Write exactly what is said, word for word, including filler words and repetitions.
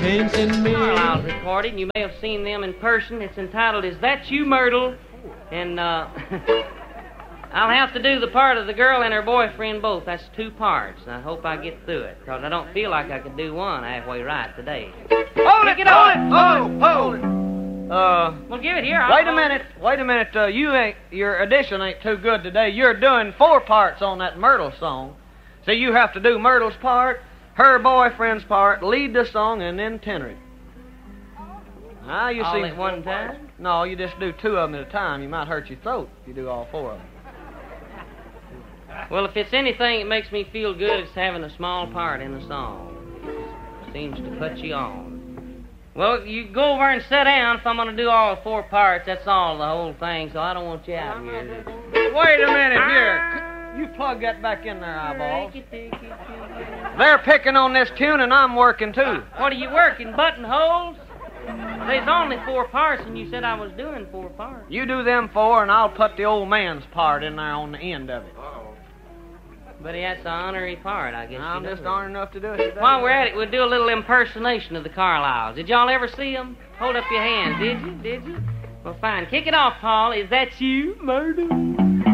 painting me. Carlisle's recorded. You may have seen them in person. It's entitled, Is That You, Myrtle? And uh, I'll have to do the part of the girl and her boyfriend both. That's two parts. And I hope I get through it, because I don't feel like I could do one halfway right today. Hold it, Kick it hold on. it, hold it, hold it. Uh, Well, give it here. wait I'll a minute, wait a minute. Uh, you ain't, your addition ain't too good today. You're doing four parts on that Myrtle song. So you have to do Myrtle's part, her boyfriend's part, lead the song, and then tenor it. Ah, you All see, at one time? No, you just do two of them at a time. You might hurt your throat if you do all four of them. Well, if it's anything that makes me feel good, it's having a small part in the song. It seems to put you on. Well, you go over and sit down if I'm going to do all four parts. That's all, the whole thing, so I don't want you out here. Wait a minute here. You plug that back in there, eyeballs. They're picking on this tune, and I'm working, too. What are you working, buttonholes? There's only four parts, and you said I was doing four parts. You do them four, and I'll put the old man's part in there on the end of it. But that's an honorary part, I guess. I'm you just know. honored enough to do it today. While we're at it, we'll do a little impersonation of the Carlisles. Did y'all ever see them? Hold up your hands, did you? Did you? Well, fine. Kick it off, Paul. Is that you, Myrtle?